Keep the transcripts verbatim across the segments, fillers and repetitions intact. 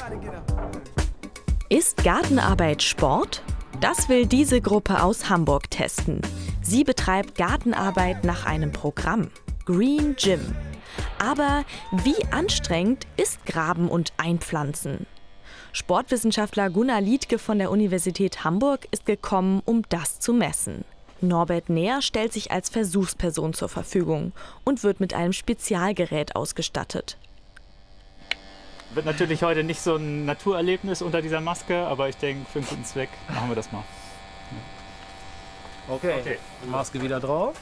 Ist Gartenarbeit Sport? Das will diese Gruppe aus Hamburg testen. Sie betreibt Gartenarbeit nach einem Programm, Green Gym. Aber wie anstrengend ist Graben und Einpflanzen? Sportwissenschaftler Gunnar Liedtke von der Universität Hamburg ist gekommen, um das zu messen. Norbert Neher stellt sich als Versuchsperson zur Verfügung und wird mit einem Spezialgerät ausgestattet. Wird natürlich heute nicht so ein Naturerlebnis unter dieser Maske, aber ich denke, für einen guten Zweck machen wir das mal. Okay, okay. Maske wieder drauf.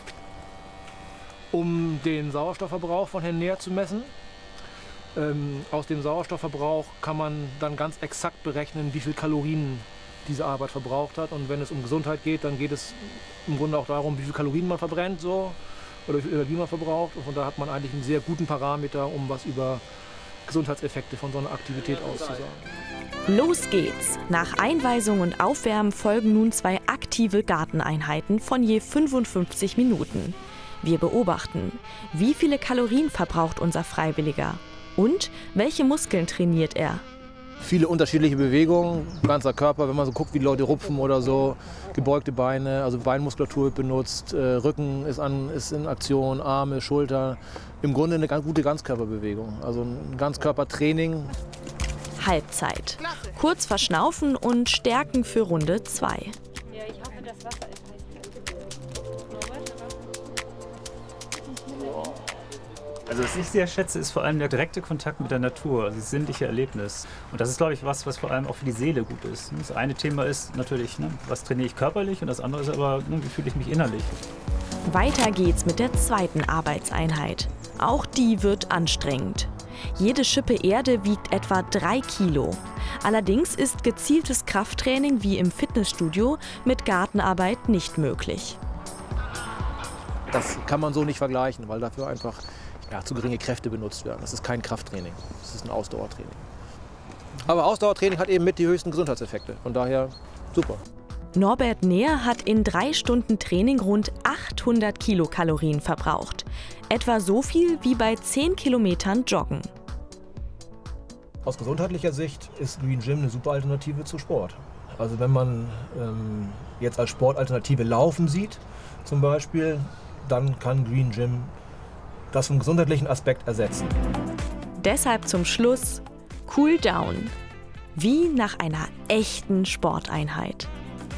Um den Sauerstoffverbrauch von Herrn Neher zu messen. Ähm, aus dem Sauerstoffverbrauch kann man dann ganz exakt berechnen, wie viel Kalorien diese Arbeit verbraucht hat. Und wenn es um Gesundheit geht, dann geht es im Grunde auch darum, wie viel Kalorien man verbrennt so, oder wie viel Energie man verbraucht. Und von da hat man eigentlich einen sehr guten Parameter, um was über Gesundheitseffekte von so einer Aktivität auszusagen. Los geht's! Nach Einweisung und Aufwärmen folgen nun zwei aktive Garteneinheiten von je fünfundfünfzig Minuten. Wir beobachten, wie viele Kalorien verbraucht unser Freiwilliger und welche Muskeln trainiert er. Viele unterschiedliche Bewegungen, ganzer Körper, wenn man so guckt, wie Leute rupfen oder so, gebeugte Beine, also Beinmuskulatur wird benutzt, äh, Rücken ist, an, ist in Aktion, Arme, Schulter. Im Grunde eine ganz gute Ganzkörperbewegung, also ein Ganzkörpertraining. Halbzeit. Kurz verschnaufen und stärken für Runde zwei. Ja, ich hoffe, das Wasser ist heiß. Also was ich sehr schätze, ist vor allem der direkte Kontakt mit der Natur, also das sinnliche Erlebnis. Und das ist, glaube ich, was, was vor allem auch für die Seele gut ist. Das eine Thema ist natürlich, ne, was trainiere ich körperlich, und das andere ist aber, ne, wie fühle ich mich innerlich. Weiter geht's mit der zweiten Arbeitseinheit. Auch die wird anstrengend. Jede Schippe Erde wiegt etwa drei Kilo. Allerdings ist gezieltes Krafttraining wie im Fitnessstudio mit Gartenarbeit nicht möglich. Das kann man so nicht vergleichen, weil dafür einfach ja, zu geringe Kräfte benutzt werden. Das ist kein Krafttraining, das ist ein Ausdauertraining. Aber Ausdauertraining hat eben mit die höchsten Gesundheitseffekte. Von daher super. Norbert Neher hat in drei Stunden Training rund achthundert Kilokalorien verbraucht. Etwa so viel wie bei zehn Kilometern Joggen. Aus gesundheitlicher Sicht ist Green Gym eine super Alternative zu Sport. Also wenn man ähm, jetzt als Sportalternative Laufen sieht, zum Beispiel, dann kann Green Gym das vom gesundheitlichen Aspekt ersetzen. Deshalb zum Schluss Cool Down. Wie nach einer echten Sporteinheit.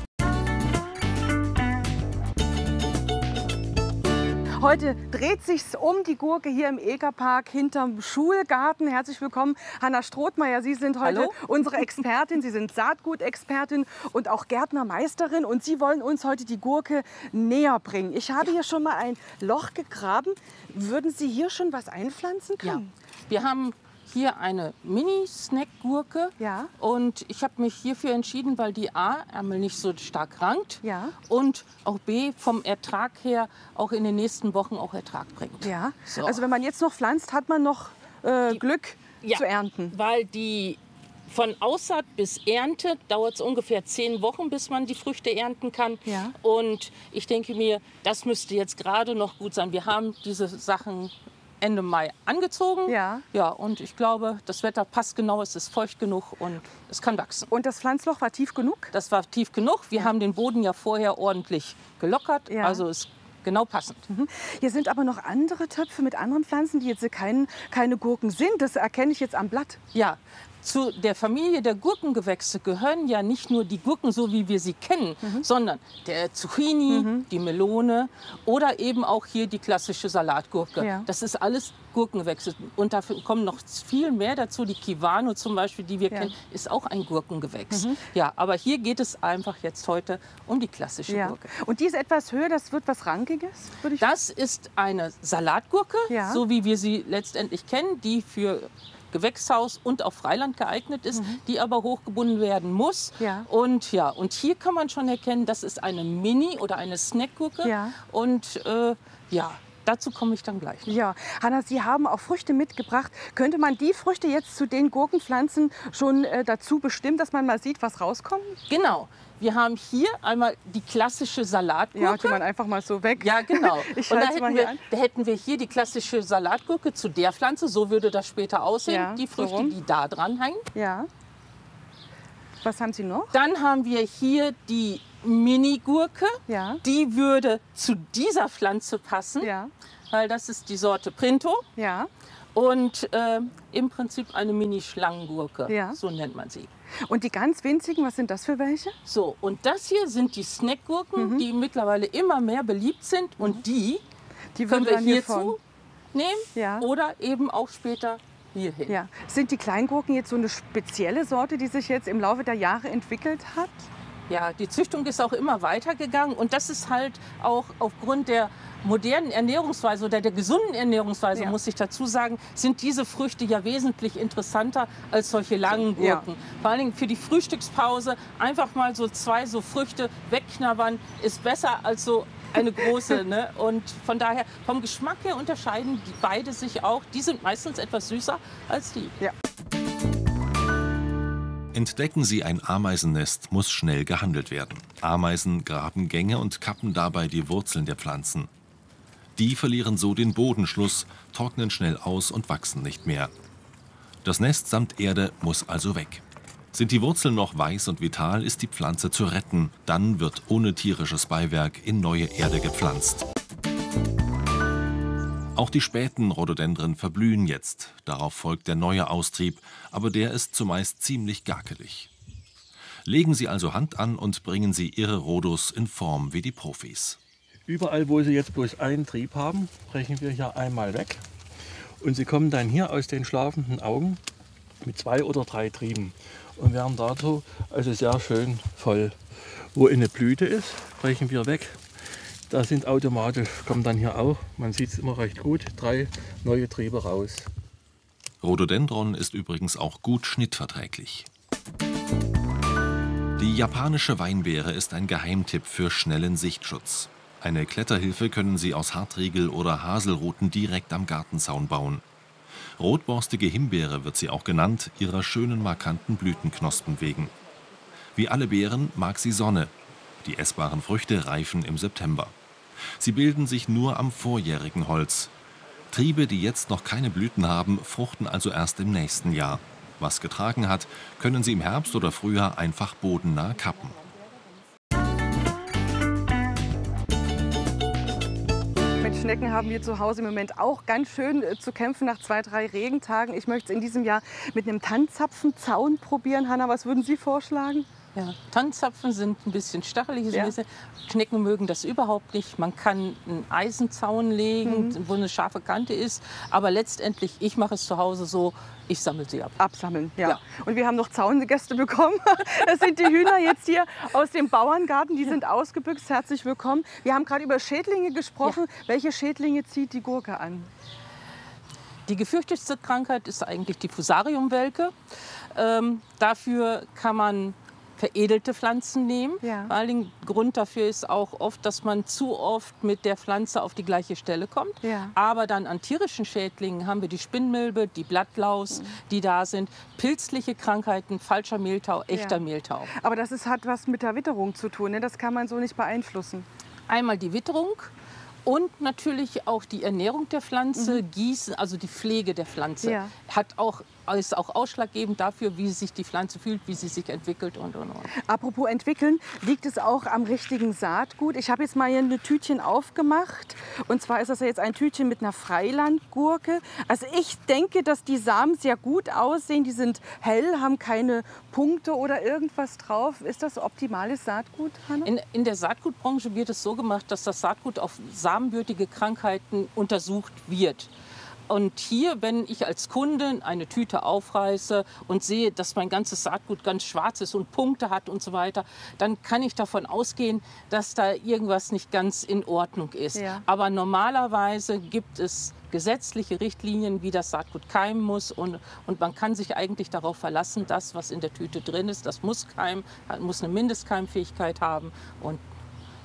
Heute dreht sich's um die Gurke hier im Egerpark hinterm Schulgarten. Herzlich willkommen, Hanna Strothmeier. Sie sind heute Hallo. unsere Expertin. Sie sind Saatgutexpertin und auch Gärtnermeisterin. Und Sie wollen uns heute die Gurke näher bringen. Ich habe hier schon mal ein Loch gegraben. Würden Sie hier schon was einpflanzen können? Ja. Wir haben hier eine Mini-Snack-Gurke. Ja. Und ich habe mich hierfür entschieden, weil die A, Ärmel nicht so stark rankt, Ja. und auch B, vom Ertrag her auch in den nächsten Wochen auch Ertrag bringt. Ja. So. Also wenn man jetzt noch pflanzt, hat man noch äh, Die- Glück Ja, zu ernten. weil die von Aussaat bis Ernte dauert es ungefähr zehn Wochen, bis man die Früchte ernten kann. Ja. Und ich denke mir, das müsste jetzt gerade noch gut sein. Wir haben diese Sachen Ende Mai angezogen. Ja. Ja, und ich glaube, das Wetter passt genau, es ist feucht genug und es kann wachsen. Und das Pflanzloch war tief genug? Das war tief genug. Wir haben den Boden ja vorher ordentlich gelockert, Ja. also ist genau passend. Hier sind aber noch andere Töpfe mit anderen Pflanzen, die jetzt kein, keine Gurken sind. Das erkenne ich jetzt am Blatt. Ja, zu der Familie der Gurkengewächse gehören ja nicht nur die Gurken, so wie wir sie kennen, sondern der Zucchini, die Melone oder eben auch hier die klassische Salatgurke. Ja. Das ist alles Gurkengewächse. Und dafür kommen noch viel mehr dazu. Die Kiwano zum Beispiel, die wir Ja. kennen, ist auch ein Gurkengewächs. Ja, aber hier geht es einfach jetzt heute um die klassische Ja. Gurke. Und die ist etwas höher, das wird was Rankiges, würde ich Das ist eine Salatgurke, Ja. so wie wir sie letztendlich kennen, die für Gewächshaus und auf Freiland geeignet ist, die aber hochgebunden werden muss. Ja. Und, ja, und hier kann man schon erkennen, das ist eine Mini- oder eine Snackgurke. Ja. Und äh, ja, dazu komme ich dann gleich noch. Ja, Hanna, Sie haben auch Früchte mitgebracht. Könnte man die Früchte jetzt zu den Gurkenpflanzen schon äh, dazu bestimmen, dass man mal sieht, was rauskommt? Genau. Wir haben hier einmal die klassische Salatgurke. Ja, die man einfach mal so weg. Ja, genau. Ich Und da halte hätten, mal hier wir, an. da hätten wir hier die klassische Salatgurke zu der Pflanze. So würde das später aussehen. Ja, die so Früchte, rum. die da dran hängen. Ja. Was haben Sie noch? Dann haben wir hier die Mini-Gurke. Ja. Die würde zu dieser Pflanze passen, Ja. weil das ist die Sorte Printo. Ja. Und äh, im Prinzip eine Mini-Schlangengurke, Ja. so nennt man sie. Und die ganz winzigen, was sind das für welche? So, und das hier sind die Snackgurken, Mhm. die mittlerweile immer mehr beliebt sind. Und die Die können würden wir dann hier hierzu vorn- nehmen Ja. oder eben auch später hierhin. Ja. Sind die Kleingurken jetzt so eine spezielle Sorte, die sich jetzt im Laufe der Jahre entwickelt hat? Ja, die Züchtung ist auch immer weitergegangen und das ist halt auch aufgrund der modernen Ernährungsweise oder der gesunden Ernährungsweise, Ja. muss ich dazu sagen, sind diese Früchte ja wesentlich interessanter als solche langen Ja. Gurken. Vor allen Dingen für die Frühstückspause einfach mal so zwei so Früchte wegknabbern ist besser als so eine große. Ne? Und von daher, vom Geschmack her unterscheiden die beide sich auch. Die sind meistens etwas süßer als die. Ja. Entdecken Sie ein Ameisennest, muss schnell gehandelt werden. Ameisen graben Gänge und kappen dabei die Wurzeln der Pflanzen. Die verlieren so den Bodenschluss, trocknen schnell aus und wachsen nicht mehr. Das Nest samt Erde muss also weg. Sind die Wurzeln noch weiß und vital, ist die Pflanze zu retten. Dann wird ohne tierisches Beiwerk in neue Erde gepflanzt. Auch die späten Rhododendren verblühen jetzt. Darauf folgt der neue Austrieb, aber der ist zumeist ziemlich gakelig. Legen Sie also Hand an und bringen Sie Ihre Rhodos in Form wie die Profis. Überall, wo Sie jetzt bloß einen Trieb haben, brechen wir hier einmal weg. Und Sie kommen dann hier aus den schlafenden Augen mit zwei oder drei Trieben und werden dazu also sehr schön voll. Wo eine Blüte ist, brechen wir weg. Da sind automatisch, kommen dann hier auch, man sieht es immer recht gut, drei neue Triebe raus. Rhododendron ist übrigens auch gut schnittverträglich. Die japanische Weinbeere ist ein Geheimtipp für schnellen Sichtschutz. Eine Kletterhilfe können Sie aus Hartriegel oder Haselruten direkt am Gartenzaun bauen. Rotborstige Himbeere wird sie auch genannt, ihrer schönen markanten Blütenknospen wegen. Wie alle Beeren mag sie Sonne. Die essbaren Früchte reifen im September. Sie bilden sich nur am vorjährigen Holz. Triebe, die jetzt noch keine Blüten haben, fruchten also erst im nächsten Jahr. Was getragen hat, können Sie im Herbst oder Frühjahr einfach bodennah kappen. Mit Schnecken haben wir zu Hause im Moment auch ganz schön äh, zu kämpfen nach zwei, drei Regentagen. Ich möchte es in diesem Jahr mit einem Tannenzapfenzaun probieren. Hanna, was würden Sie vorschlagen? Ja, Tannenzapfen sind ein bisschen stachelig. So Ja. ein bisschen. Schnecken mögen das überhaupt nicht. Man kann einen Eisenzaun legen, Mhm. wo eine scharfe Kante ist. Aber letztendlich, ich mache es zu Hause so, ich sammle sie ab. Absammeln, ja. Ja. Und wir haben noch Zaungäste bekommen. Das sind die Hühner jetzt hier aus dem Bauerngarten. Die sind ausgebüxt. Herzlich willkommen. Wir haben gerade über Schädlinge gesprochen. Welche Schädlinge zieht die Gurke an? Die gefürchtetste Krankheit ist eigentlich die Fusariumwelke. Ähm, dafür kann man veredelte Pflanzen nehmen. Ja. Vor allen Dingen Grund dafür ist auch oft, dass man zu oft mit der Pflanze auf die gleiche Stelle kommt. Ja. Aber dann an tierischen Schädlingen haben wir die Spinnmilbe, die Blattlaus, die da sind, pilzliche Krankheiten, falscher Mehltau, echter Ja. Mehltau. Aber das ist, hat was mit der Witterung zu tun. Ne? Das kann man so nicht beeinflussen. Einmal die Witterung und natürlich auch die Ernährung der Pflanze, Gießen, also die Pflege der Pflanze, Ja. hat auch, ist auch ausschlaggebend dafür, wie sich die Pflanze fühlt, wie sie sich entwickelt und, und, und. Apropos entwickeln, liegt es auch am richtigen Saatgut? Ich habe jetzt mal hier ein Tütchen aufgemacht. Und zwar ist das ja jetzt ein Tütchen mit einer Freilandgurke. Also ich denke, dass die Samen sehr gut aussehen. Die sind hell, haben keine Punkte oder irgendwas drauf. Ist das optimales Saatgut, Hanna? In, in der Saatgutbranche wird es so gemacht, dass das Saatgut auf samenbürtige Krankheiten untersucht wird. Und hier, wenn ich als Kunde eine Tüte aufreiße und sehe, dass mein ganzes Saatgut ganz schwarz ist und Punkte hat und so weiter, dann kann ich davon ausgehen, dass da irgendwas nicht ganz in Ordnung ist. Ja. Aber normalerweise gibt es gesetzliche Richtlinien, wie das Saatgut keimen muss. Und, und man kann sich eigentlich darauf verlassen, das, was in der Tüte drin ist, das muss keimen, muss eine Mindestkeimmfähigkeit haben. Und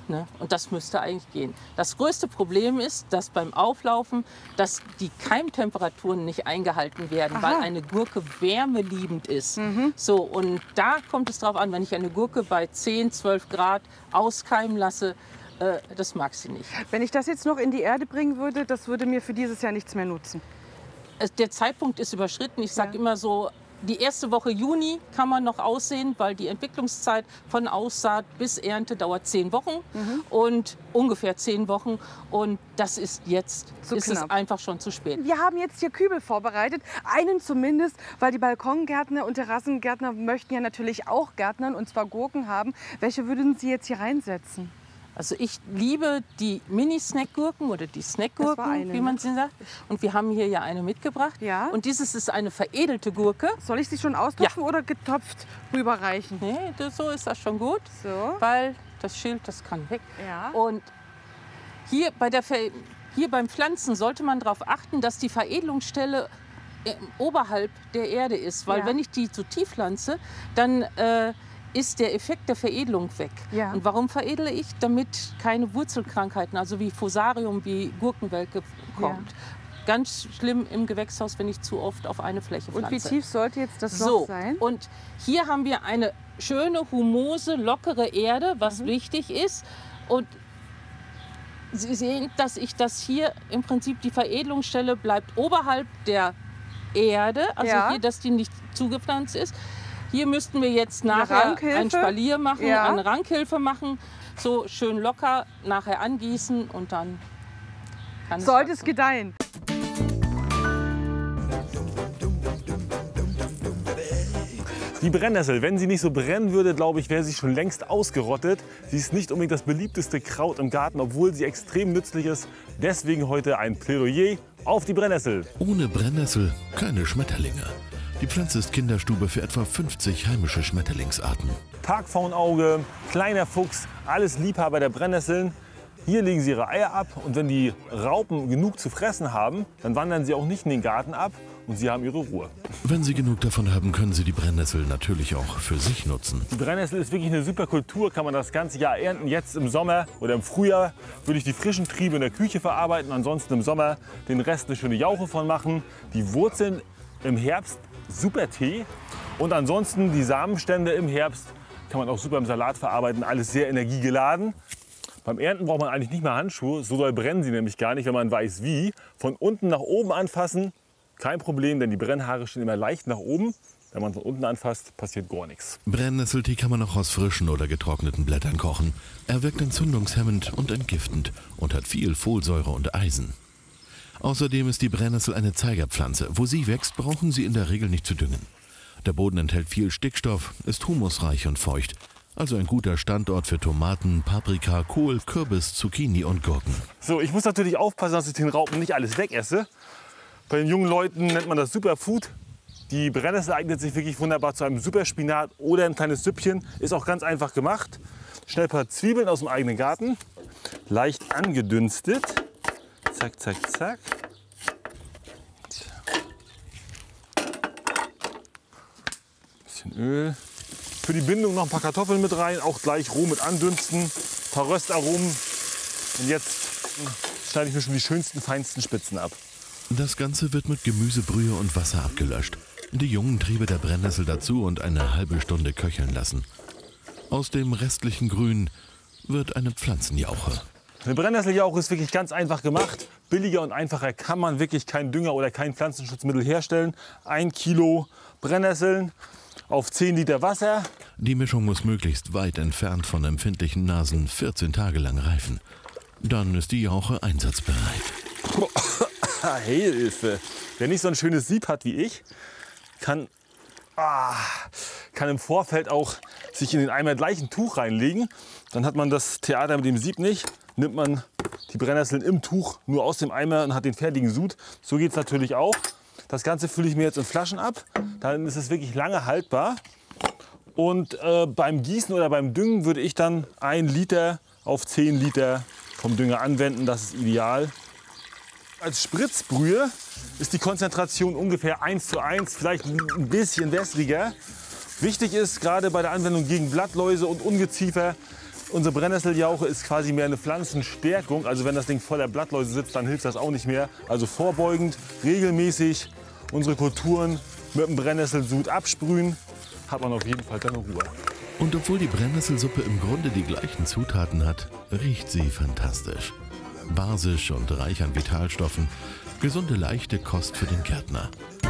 Ne? Und das müsste eigentlich gehen. Das größte Problem ist, dass beim Auflaufen, dass die Keimtemperaturen nicht eingehalten werden, Aha. weil eine Gurke wärmeliebend ist. Mhm. So, und da kommt es darauf an, wenn ich eine Gurke bei zehn, zwölf Grad auskeimen lasse, äh, das mag sie nicht. Wenn ich das jetzt noch in die Erde bringen würde, das würde mir für dieses Jahr nichts mehr nutzen. Es- Der Zeitpunkt ist überschritten. Ich sage Ja. immer so, die erste Woche Juni kann man noch aussehen, weil die Entwicklungszeit von Aussaat bis Ernte dauert zehn Wochen Mhm. und ungefähr zehn Wochen. Und das ist jetzt, Zu ist es knapp. einfach schon zu spät. Wir haben jetzt hier Kübel vorbereitet, einen zumindest, weil die Balkongärtner und Terrassengärtner möchten ja natürlich auch Gärtnern, und zwar Gurken haben. Welche würden Sie jetzt hier reinsetzen? Also ich liebe die Mini-Snackgurken oder die Das war Snackgurken, eine, wie ne? man sie sagt. Und wir haben hier ja eine mitgebracht. Ja. Und dieses ist eine veredelte Gurke. Soll ich sie schon austopfen oder getopft rüberreichen? Nee, das, so ist das schon gut, So. weil das Schild, das kann weg. Ja. Und hier, bei der Ver hier beim Pflanzen sollte man darauf achten, dass die Veredelungsstelle äh, oberhalb der Erde ist. Weil Ja. wenn ich die zu tief pflanze, dann äh, ist der Effekt der Veredelung weg. Ja. Und warum veredle ich? Damit keine Wurzelkrankheiten, also wie Fusarium, wie Gurkenwelke kommt. Ganz schlimm im Gewächshaus, wenn ich zu oft auf eine Fläche pflanze. Und wie tief sollte jetzt das So, Loch sein? und hier haben wir eine schöne, humose, lockere Erde, was Mhm. wichtig ist. Und Sie sehen, dass ich das hier im Prinzip, die Veredelungsstelle bleibt oberhalb der Erde, also Ja. hier, dass die nicht zugepflanzt ist. Hier müssten wir jetzt nachher Rankhilfe? ein Spalier machen, Ja. eine Rankhilfe machen, so schön locker, nachher angießen und dann kann Sollte es wachsen. gedeihen. Die Brennnessel, wenn sie nicht so brennen würde, glaube ich, wäre sie schon längst ausgerottet. Sie ist nicht unbedingt das beliebteste Kraut im Garten, obwohl sie extrem nützlich ist. Deswegen heute ein Plädoyer auf die Brennnessel. Ohne Brennnessel keine Schmetterlinge. Die Pflanze ist Kinderstube für etwa fünfzig heimische Schmetterlingsarten. Tagpfauenauge, kleiner Fuchs, alles Liebhaber der Brennnesseln. Hier legen sie ihre Eier ab und wenn die Raupen genug zu fressen haben, dann wandern sie auch nicht in den Garten ab und sie haben ihre Ruhe. Wenn Sie genug davon haben, können Sie die Brennnessel natürlich auch für sich nutzen. Die Brennnessel ist wirklich eine super Kultur, kann man das ganze Jahr ernten. Jetzt im Sommer oder im Frühjahr würde ich die frischen Triebe in der Küche verarbeiten, ansonsten im Sommer den Rest eine schöne Jauche von machen. Die Wurzeln im Herbst super Tee und ansonsten die Samenstände im Herbst kann man auch super im Salat verarbeiten, alles sehr energiegeladen. Beim Ernten braucht man eigentlich nicht mehr Handschuhe, so doll brennen sie nämlich gar nicht, wenn man weiß wie. Von unten nach oben anfassen, kein Problem, denn die Brennhaare stehen immer leicht nach oben. Wenn man von unten anfasst, passiert gar nichts. Brennnesseltee kann man auch aus frischen oder getrockneten Blättern kochen. Er wirkt entzündungshemmend und entgiftend und hat viel Folsäure und Eisen. Außerdem ist die Brennnessel eine Zeigerpflanze. Wo sie wächst, brauchen Sie in der Regel nicht zu düngen. Der Boden enthält viel Stickstoff, ist humusreich und feucht. Also ein guter Standort für Tomaten, Paprika, Kohl, Kürbis, Zucchini und Gurken. So, ich muss natürlich aufpassen, dass ich den Raupen nicht alles wegesse. Bei den jungen Leuten nennt man das Superfood. Die Brennnessel eignet sich wirklich wunderbar zu einem Superspinat oder ein kleines Süppchen. Ist auch ganz einfach gemacht. Schnell ein paar Zwiebeln aus dem eigenen Garten. Leicht angedünstet. Zack, zack, zack. Bisschen Öl. Für die Bindung noch ein paar Kartoffeln mit rein, auch gleich roh mit andünsten. Ein paar Röstaromen. Und jetzt schneide ich mir schon die schönsten, feinsten Spitzen ab. Das Ganze wird mit Gemüsebrühe und Wasser abgelöscht. Die jungen Triebe der Brennnessel dazu und eine halbe Stunde köcheln lassen. Aus dem restlichen Grün wird eine Pflanzenjauche. Eine Brennnesseljauche ist wirklich ganz einfach gemacht. Billiger und einfacher kann man wirklich kein Dünger oder kein Pflanzenschutzmittel herstellen. Ein Kilo Brennnesseln auf zehn Liter Wasser. Die Mischung muss möglichst weit entfernt von empfindlichen Nasen vierzehn Tage lang reifen. Dann ist die Jauche einsatzbereit. Hilfe! Wer nicht so ein schönes Sieb hat wie ich, kann, ah, kann im Vorfeld auch sich in den Eimer gleich ein Tuch reinlegen. Dann hat man das Theater mit dem Sieb nicht. Nimmt man die Brennnesseln im Tuch nur aus dem Eimer und hat den fertigen Sud. So geht es natürlich auch. Das Ganze fülle ich mir jetzt in Flaschen ab. Dann ist es wirklich lange haltbar. Und äh, beim Gießen oder beim Düngen würde ich dann ein Liter auf zehn Liter vom Dünger anwenden. Das ist ideal. Als Spritzbrühe ist die Konzentration ungefähr eins zu eins, vielleicht ein bisschen wässriger. Wichtig ist gerade bei der Anwendung gegen Blattläuse und Ungeziefer, Unsere Brennnesseljauche ist quasi mehr eine Pflanzenstärkung. Also wenn das Ding voller Blattläuse sitzt, dann hilft das auch nicht mehr. Also vorbeugend, regelmäßig unsere Kulturen mit dem Brennnesselsud absprühen, hat man auf jeden Fall seine Ruhe. Und obwohl die Brennnesselsuppe im Grunde die gleichen Zutaten hat, riecht sie fantastisch. Basisch und reich an Vitalstoffen. Gesunde, leichte Kost für den Gärtner.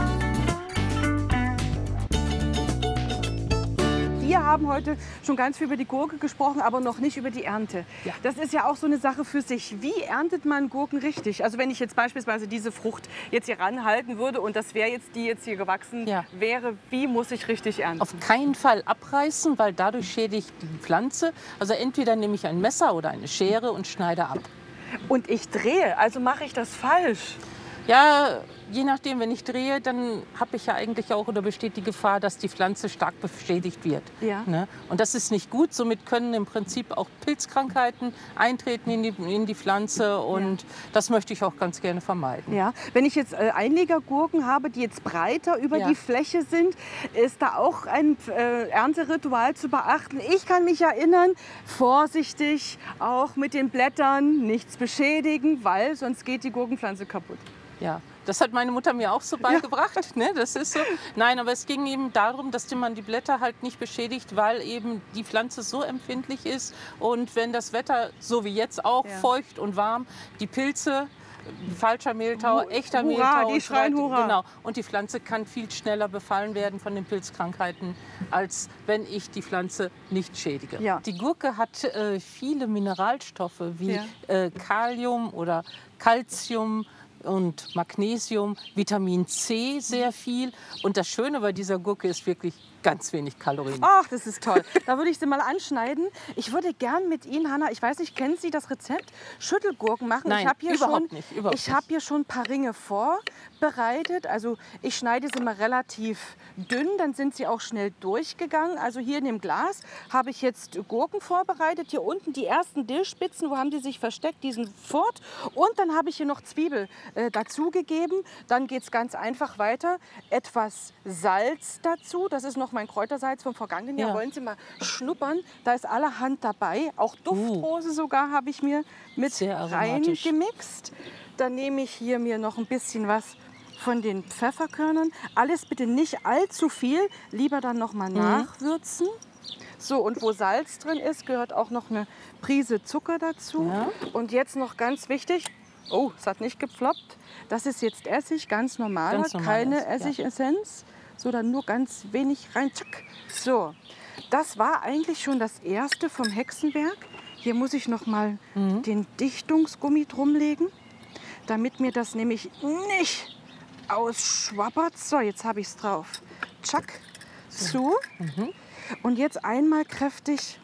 Wir haben heute schon ganz viel über die Gurke gesprochen, aber noch nicht über die Ernte. Ja. Das ist ja auch so eine Sache für sich. Wie erntet man Gurken richtig? Also wenn ich jetzt beispielsweise diese Frucht jetzt hier ranhalten würde und das wäre jetzt die jetzt hier gewachsen Ja. wäre, wie muss ich richtig ernten? Auf keinen Fall abreißen, weil dadurch schädigt die Pflanze. Also entweder nehme ich ein Messer oder eine Schere und schneide ab. Und ich drehe, also mache ich das falsch. Ja, je nachdem, wenn ich drehe, dann habe ich ja eigentlich auch oder besteht die Gefahr, dass die Pflanze stark beschädigt wird. Ja. Ne? Und das ist nicht gut. Somit können im Prinzip auch Pilzkrankheiten eintreten in die, in die Pflanze und ja. das möchte ich auch ganz gerne vermeiden. Ja. Wenn ich jetzt äh, Einlegergurken habe, die jetzt breiter über Ja. die Fläche sind, ist da auch ein äh, Ernteritual zu beachten. Ich kann mich erinnern, vorsichtig auch mit den Blättern nichts beschädigen, weil sonst geht die Gurkenpflanze kaputt. Ja, das hat meine Mutter mir auch so beigebracht. Ne? Das ist so. Nein, aber es ging eben darum, dass man die Blätter halt nicht beschädigt, weil eben die Pflanze so empfindlich ist. Und wenn das Wetter, so wie jetzt auch, Ja. feucht und warm, die Pilze, falscher Mehltau, Hu- echter Hurra, Mehltau die und so schreien weiter. Hurra. Genau. Und die Pflanze kann viel schneller befallen werden von den Pilzkrankheiten, als wenn ich die Pflanze nicht schädige. Ja. Die Gurke hat äh, viele Mineralstoffe wie Ja. äh, Kalium oder Calcium und Magnesium, Vitamin C sehr viel. Und das Schöne bei dieser Gurke ist wirklich ganz wenig Kalorien. Ach, das ist toll. Da würde ich sie mal anschneiden. Ich würde gern mit Ihnen, Hanna, ich weiß nicht, kennen Sie das Rezept? Schüttelgurken machen. Nein, ich habe hier überhaupt schon, nicht, überhaupt ich habe hier schon ein paar Ringe vorbereitet. Also ich schneide sie mal relativ dünn, dann sind sie auch schnell durchgegangen. Also hier in dem Glas habe ich jetzt Gurken vorbereitet. Hier unten die ersten Dillspitzen, wo haben die sich versteckt? Die sind fort. Und dann habe ich hier noch Zwiebel äh, dazugegeben. Dann geht es ganz einfach weiter. Etwas Salz dazu. Das ist noch mein Kräutersalz vom vergangenen Jahr. Ja. Wollen Sie mal schnuppern? Da ist allerhand dabei. Auch Duftrose sogar habe ich mir mit Sehr aromatisch. reingemixt. Dann nehme ich hier mir noch ein bisschen was von den Pfefferkörnern. Alles bitte nicht allzu viel. Lieber dann noch mal nachwürzen. So, und wo Salz drin ist, gehört auch noch eine Prise Zucker dazu. Ja. Und jetzt noch ganz wichtig, oh, es hat nicht geploppt. Das ist jetzt Essig, ganz normaler, Ganz normal keine Essig, ja. Essigessenz. So, dann nur ganz wenig rein. Tschack. So, das war eigentlich schon das erste vom Hexenwerk. Hier muss ich noch mal Mhm. den Dichtungsgummi drumlegen, damit mir das nämlich nicht ausschwappert. So, jetzt habe ich es drauf. Tschack, zu. Mhm. Und jetzt einmal kräftig,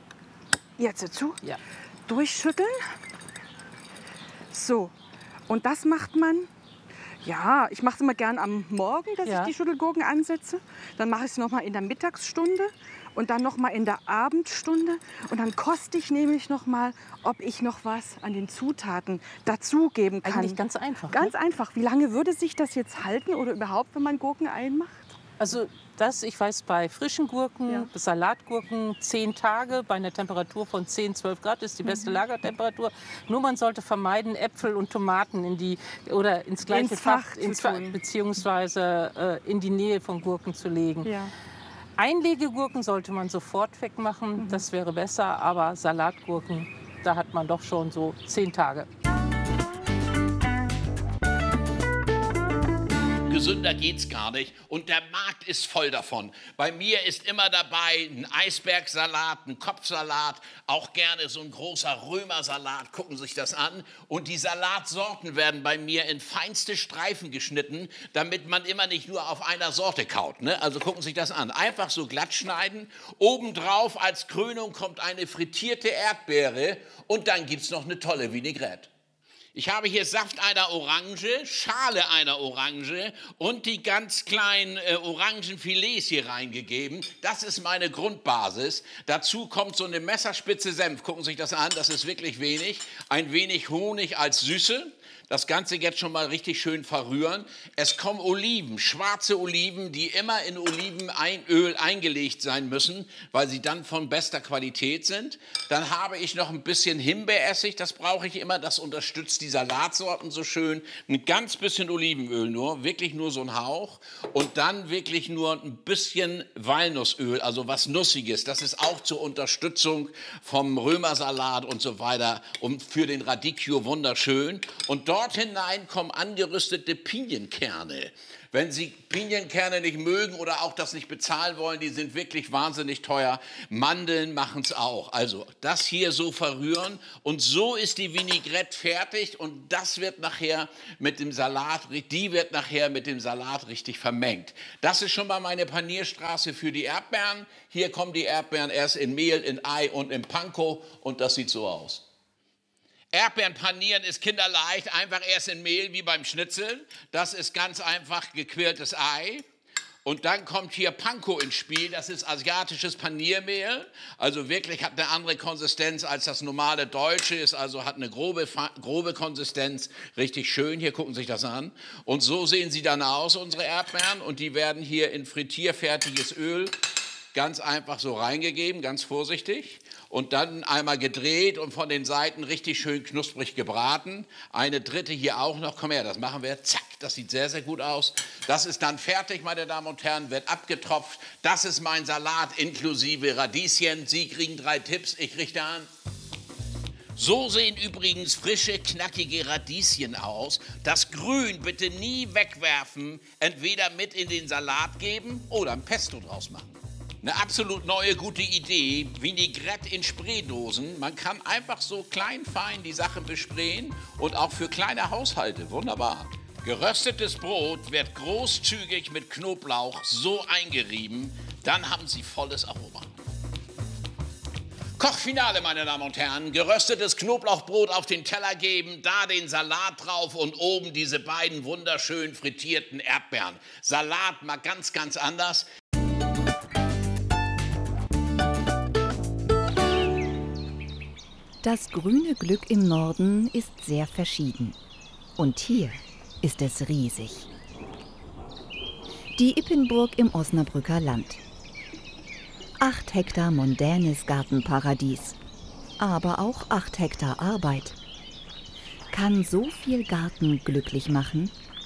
jetzt zu, Ja. durchschütteln. So, und das macht man, ja, ich mache es immer gern am Morgen, dass Ja. ich die Schüttelgurken ansetze. Dann mache ich es noch mal in der Mittagsstunde und dann noch mal in der Abendstunde. Und dann koste ich nämlich noch mal, ob ich noch was an den Zutaten dazugeben kann. Eigentlich ganz einfach. Ganz ne? einfach. Wie lange würde sich das jetzt halten oder überhaupt, wenn man Gurken einmacht? Also das, ich weiß, bei frischen Gurken, Ja. Salatgurken, zehn Tage bei einer Temperatur von zehn, zwölf Grad ist die beste Mhm. Lagertemperatur. Nur man sollte vermeiden, Äpfel und Tomaten in die oder ins gleiche Ins Fach Fach, zu ins Fach tun. beziehungsweise äh, in die Nähe von Gurken zu legen. Ja. Einlegegurken sollte man sofort wegmachen, das wäre besser. Aber Salatgurken, da hat man doch schon so zehn Tage. Gesünder geht's gar nicht und der Markt ist voll davon. Bei mir ist immer dabei ein Eisbergsalat, ein Kopfsalat, auch gerne so ein großer Römersalat, gucken Sie sich das an. Und die Salatsorten werden bei mir in feinste Streifen geschnitten, damit man immer nicht nur auf einer Sorte kaut. Ne? Also gucken Sie sich das an. Einfach so glatt schneiden. Obendrauf als Krönung kommt eine frittierte Erdbeere und dann gibt's noch eine tolle Vinaigrette. Ich habe hier Saft einer Orange, Schale einer Orange und die ganz kleinen äh, Orangenfilets hier reingegeben. Das ist meine Grundbasis. Dazu kommt so eine Messerspitze Senf. Gucken Sie sich das an, das ist wirklich wenig. Ein wenig Honig als Süße. Das Ganze jetzt schon mal richtig schön verrühren. Es kommen Oliven, schwarze Oliven, die immer in Olivenöl eingelegt sein müssen, weil sie dann von bester Qualität sind. Dann habe ich noch ein bisschen Himbeeressig, das brauche ich immer, das unterstützt die Salatsorten so schön. Ein ganz bisschen Olivenöl nur, wirklich nur so ein Hauch. Und dann wirklich nur ein bisschen Walnussöl, also was Nussiges. Das ist auch zur Unterstützung vom Römersalat und so weiter und für den Radicchio wunderschön. Und dort Dort hinein kommen angerüstete Pinienkerne. Wenn Sie Pinienkerne nicht mögen oder auch das nicht bezahlen wollen, die sind wirklich wahnsinnig teuer. Mandeln machen es auch. Also das hier so verrühren und so ist die Vinaigrette fertig und das wird nachher mit dem Salat, die wird nachher mit dem Salat richtig vermengt. Das ist schon mal meine Panierstraße für die Erdbeeren. Hier kommen die Erdbeeren erst in Mehl, in Ei und in Panko und das sieht so aus. Erdbeeren panieren ist kinderleicht, einfach erst in Mehl wie beim Schnitzeln. Das ist ganz einfach gequirltes Ei. Und dann kommt hier Panko ins Spiel, das ist asiatisches Paniermehl. Also wirklich hat eine andere Konsistenz als das normale deutsche, ist also hat eine grobe, grobe Konsistenz, richtig schön. Hier gucken Sie sich das an. Und so sehen sie dann aus, unsere Erdbeeren. Und die werden hier in frittierfertiges Öl ganz einfach so reingegeben, ganz vorsichtig. Und dann einmal gedreht und von den Seiten richtig schön knusprig gebraten. Eine dritte hier auch noch. Komm her, das machen wir. Zack, das sieht sehr, sehr gut aus. Das ist dann fertig, meine Damen und Herren, wird abgetropft. Das ist mein Salat inklusive Radieschen. Sie kriegen drei Tipps, ich richte an. So sehen übrigens frische, knackige Radieschen aus. Das Grün bitte nie wegwerfen, entweder mit in den Salat geben oder ein Pesto draus machen. Eine absolut neue, gute Idee, Vinaigrette in Spraydosen. Man kann einfach so klein, fein die Sache besprayen und auch für kleine Haushalte, wunderbar. Geröstetes Brot wird großzügig mit Knoblauch so eingerieben, dann haben Sie volles Aroma. Kochfinale, meine Damen und Herren. Geröstetes Knoblauchbrot auf den Teller geben, da den Salat drauf und oben diese beiden wunderschön frittierten Erdbeeren. Salat mal ganz, ganz anders. Das grüne Glück im Norden ist sehr verschieden. Und hier ist es riesig. Die Ippenburg im Osnabrücker Land. Acht Hektar mondänes Gartenparadies. Aber auch acht Hektar Arbeit. Kann so viel Garten glücklich machen?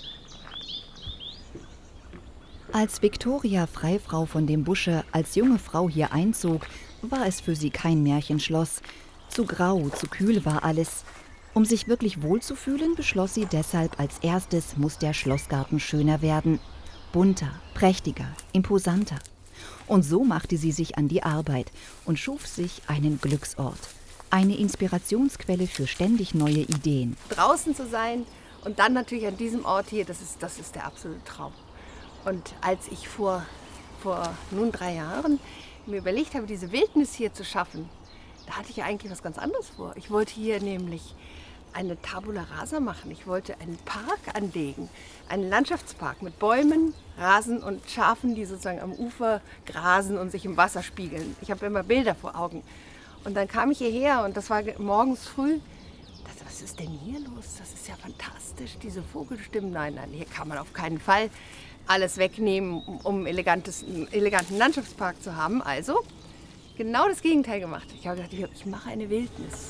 Als Viktoria Freifrau von dem Busche als junge Frau hier einzog, war es für sie kein Märchenschloss. Zu grau, zu kühl war alles. Um sich wirklich wohlzufühlen, beschloss sie deshalb, als erstes muss der Schlossgarten schöner werden. Bunter, prächtiger, imposanter. Und so machte sie sich an die Arbeit und schuf sich einen Glücksort. Eine Inspirationsquelle für ständig neue Ideen. Draußen zu sein und dann natürlich an diesem Ort hier, das ist, das ist der absolute Traum. Und als ich vor, vor nun drei Jahren mir überlegt habe, diese Wildnis hier zu schaffen, da hatte ich ja eigentlich was ganz anderes vor. Ich wollte hier nämlich eine Tabula Rasa machen. Ich wollte einen Park anlegen, einen Landschaftspark mit Bäumen, Rasen und Schafen, die sozusagen am Ufer grasen und sich im Wasser spiegeln. Ich habe immer Bilder vor Augen. Und dann kam ich hierher und das war morgens früh. Dachte, was ist denn hier los? Das ist ja fantastisch, diese Vogelstimmen. Nein, nein, hier kann man auf keinen Fall alles wegnehmen, um einen eleganten Landschaftspark zu haben. Also genau das Gegenteil gemacht. Ich habe gedacht, ich mache eine Wildnis.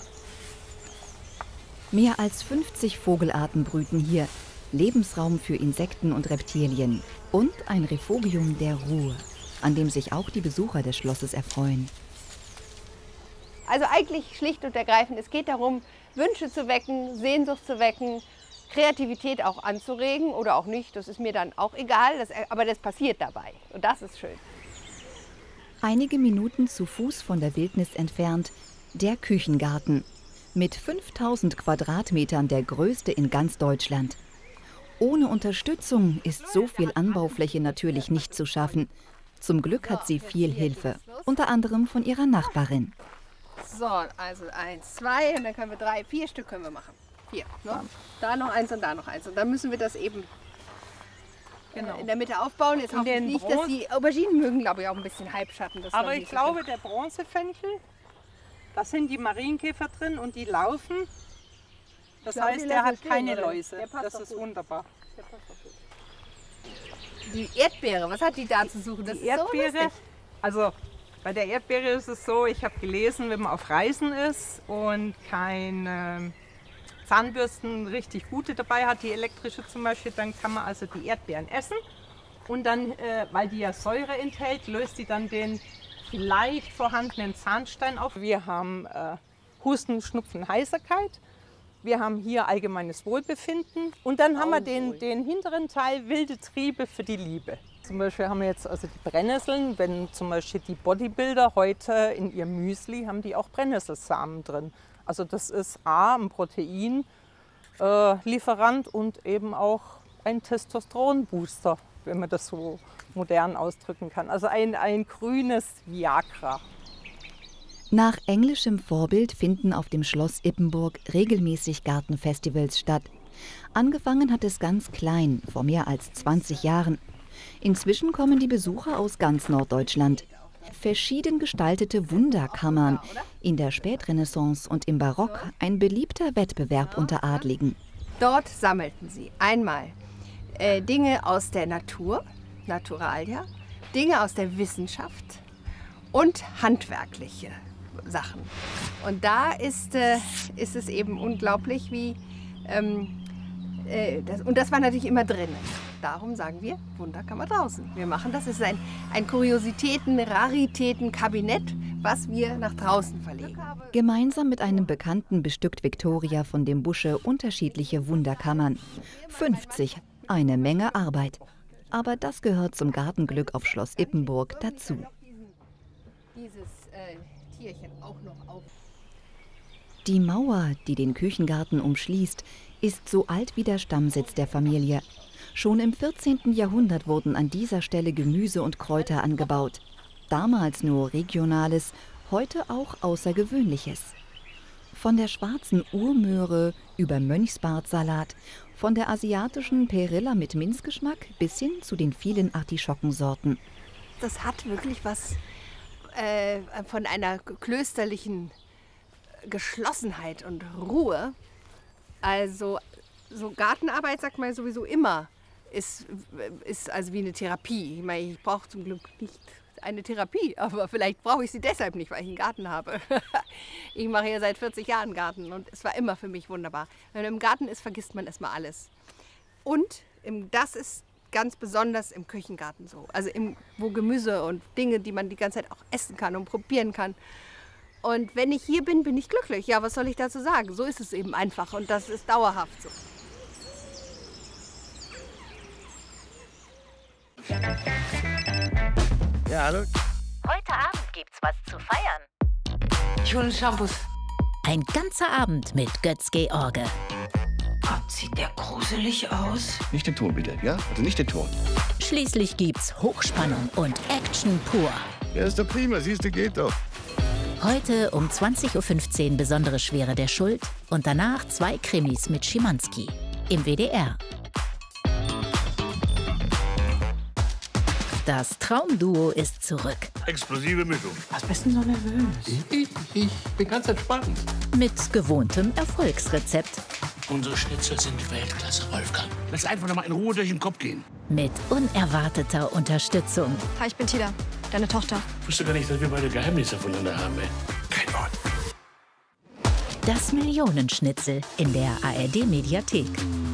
Mehr als fünfzig Vogelarten brüten hier. Lebensraum für Insekten und Reptilien. Und ein Refugium der Ruhe, an dem sich auch die Besucher des Schlosses erfreuen. Also eigentlich schlicht und ergreifend, es geht darum, Wünsche zu wecken, Sehnsucht zu wecken, Kreativität auch anzuregen oder auch nicht. Das ist mir dann auch egal, das, aber das passiert dabei. Und das ist schön. Einige Minuten zu Fuß von der Wildnis entfernt, der Küchengarten. Mit fünftausend Quadratmetern der größte in ganz Deutschland. Ohne Unterstützung ist so viel Anbaufläche natürlich nicht zu schaffen. Zum Glück hat sie viel Hilfe, unter anderem von ihrer Nachbarin. So, also eins, zwei und dann können wir drei, vier Stück können wir machen. Vier, ne? Da noch eins und da noch eins. Und dann müssen wir das eben Genau. in der Mitte aufbauen. Jetzt hoffe ich nicht, dass die Auberginen mögen, glaube ich, auch ein bisschen Halbschatten. Das Aber ich glaube, so der Bronzefenchel, da sind die Marienkäfer drin und die laufen Das Ja, heißt, die der lassen hat stehen, keine oder? Läuse. Der passt Das doch ist gut. wunderbar. Die Erdbeere, was hat die da zu suchen? Das Die ist so Erdbeere, lustig. also bei der Erdbeere ist es so, ich habe gelesen, wenn man auf Reisen ist und keine Zahnbürsten richtig gute dabei hat, die elektrische zum Beispiel, dann kann man also die Erdbeeren essen. Und dann, äh, weil die ja Säure enthält, löst die dann den vielleicht vorhandenen Zahnstein auf. Wir haben äh, Husten, Schnupfen, Heiserkeit. Wir haben hier allgemeines Wohlbefinden und dann haben wir den, den hinteren Teil wilde Triebe für die Liebe. Zum Beispiel haben wir jetzt also die Brennnesseln, wenn zum Beispiel die Bodybuilder heute in ihr Müsli haben die auch Brennnesselsamen drin. Also das ist A, ein Proteinlieferant äh, und eben auch ein Testosteronbooster, wenn man das so modern ausdrücken kann. Also ein, ein grünes Viagra. Nach englischem Vorbild finden auf dem Schloss Ippenburg regelmäßig Gartenfestivals statt. Angefangen hat es ganz klein, vor mehr als zwanzig Jahren. Inzwischen kommen die Besucher aus ganz Norddeutschland. Verschieden gestaltete Wunderkammern, in der Spätrenaissance und im Barock ein beliebter Wettbewerb unter Adligen. Dort sammelten sie einmal äh, Dinge aus der Natur, Naturalia, Dinge aus der Wissenschaft und handwerkliche Sachen. Und da ist, äh, ist es eben unglaublich, wie... Ähm, äh, das, und das war natürlich immer drinnen. Darum sagen wir, Wunder kann man draußen. Wir machen das. Es ist ein, ein Kuriositäten-, Raritäten-Kabinett, was wir nach draußen verlegen. Gemeinsam mit einem Bekannten bestückt Viktoria von dem Busche unterschiedliche Wunderkammern. fünfzig, eine Menge Arbeit. Aber das gehört zum Gartenglück auf Schloss Ippenburg dazu. Dieses äh, Tierchen auch noch auf. Die Mauer, die den Küchengarten umschließt, ist so alt wie der Stammsitz der Familie. Schon im vierzehnten Jahrhundert wurden an dieser Stelle Gemüse und Kräuter angebaut. Damals nur Regionales, heute auch Außergewöhnliches. Von der schwarzen Urmöhre über Mönchsbartsalat, von der asiatischen Perilla mit Minzgeschmack bis hin zu den vielen Artischockensorten. Das hat wirklich was äh, von einer klösterlichen Geschlossenheit und Ruhe. Also so Gartenarbeit, sagt man sowieso immer, ist, ist also wie eine Therapie. Ich meine, ich brauche zum Glück nicht eine Therapie, aber vielleicht brauche ich sie deshalb nicht, weil ich einen Garten habe. Ich mache hier seit vierzig Jahren Garten und es war immer für mich wunderbar. Wenn man im Garten ist, vergisst man erstmal alles. Und im, das ist ganz besonders im Küchengarten so. Also im, wo Gemüse und Dinge, die man die ganze Zeit auch essen kann und probieren kann. Und wenn ich hier bin, bin ich glücklich. Ja, was soll ich dazu sagen? So ist es eben einfach und das ist dauerhaft so. Ja, hallo. Heute Abend gibt's was zu feiern. Ich hole Shampoos. Ein ganzer Abend mit Götz-George. Gott, sieht der gruselig aus. Nicht den Ton bitte, ja? Also nicht den Ton. Schließlich gibt's Hochspannung und Action pur. Ja, ist doch prima, siehst du, geht doch. Heute um zwanzig Uhr fünfzehn Besondere Schwere der Schuld und danach zwei Krimis mit Schimanski im W D R. Das Traumduo ist zurück. Explosive Mischung. Was bist du denn so nervös? Ich, ich bin ganz entspannt. Mit gewohntem Erfolgsrezept. Unsere Schnitzel sind Weltklasse, Wolfgang. Lass einfach noch mal in Ruhe durch den Kopf gehen. Mit unerwarteter Unterstützung. Hi, ich bin Tida, deine Tochter. Ich wusste gar nicht, dass wir beide Geheimnisse voneinander haben, ey. Kein Wort. Das Millionenschnitzel in der A R D-Mediathek.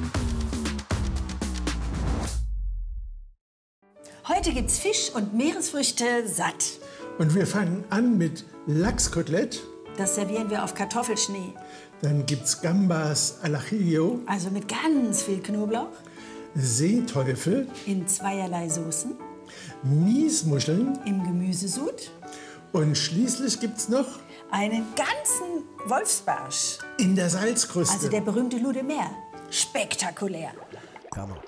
Heute gibt's Fisch und Meeresfrüchte satt. Und wir fangen an mit Lachskotelett. Das servieren wir auf Kartoffelschnee. Dann gibt's Gambas al ajillo. Also mit ganz viel Knoblauch. Seeteufel. In zweierlei Soßen. Miesmuscheln. Im Gemüsesud. Und schließlich gibt's noch einen ganzen Wolfsbarsch. In der Salzkruste. Also der berühmte Loup de Mer. Spektakulär. Hammer.